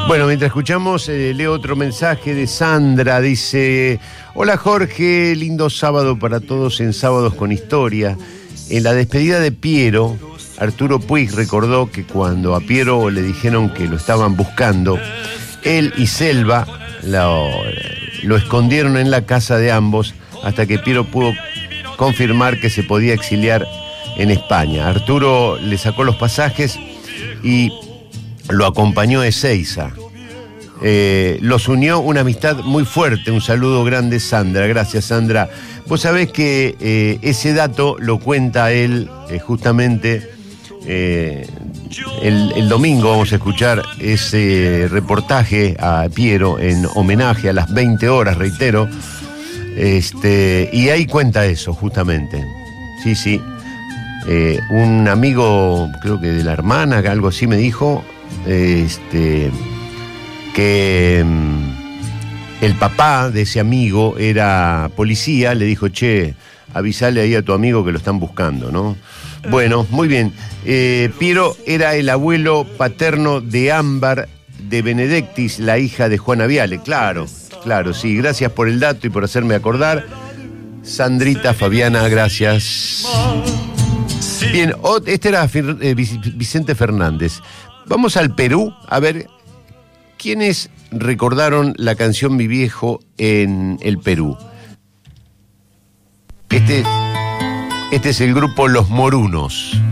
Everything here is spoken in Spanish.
Bueno, mientras escuchamos, leo otro mensaje de Sandra. Dice: hola Jorge, lindo sábado para todos en Sábados con Historia. En la despedida de Piero, Arturo Puig recordó que cuando a Piero le dijeron que lo estaban buscando, él y Selva lo escondieron en la casa de ambos hasta que Piero pudo confirmar que se podía exiliar en España. Arturo le sacó los pasajes y lo acompañó a Ezeiza. Los unió una amistad muy fuerte. Un saludo grande, Sandra. Gracias, Sandra. Vos sabés que ese dato lo cuenta él justamente el domingo. Vamos a escuchar ese reportaje a Piero en homenaje a las 20 horas, reitero. Y ahí cuenta eso, justamente. Sí. Un amigo, creo que de la hermana, algo así me dijo, que el papá de ese amigo era policía, le dijo: che, avisale ahí a tu amigo que lo están buscando, ¿no? Bueno, muy bien. Piero era el abuelo paterno de Ámbar de Benedictis, la hija de Juana Viale. Claro, sí. Gracias por el dato y por hacerme acordar. Sandrita, Fabiana, gracias. Bien, este era Vicente Fernández. Vamos al Perú a ver quiénes recordaron la canción Mi Viejo en el Perú. Este es el grupo Los Morunos.